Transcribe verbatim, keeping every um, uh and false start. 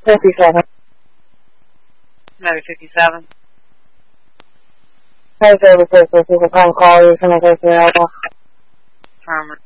fifty-seven. Maybe fifty-seven. Hey, services, this is a phone call. You can make it available. Farmer.